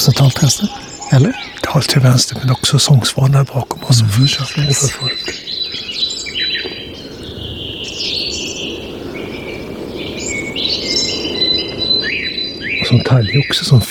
totalt till vänster. Eller? Ja, till vänster, men också Sångsvanen där bakom oss som för fullt. Och som talgoxe som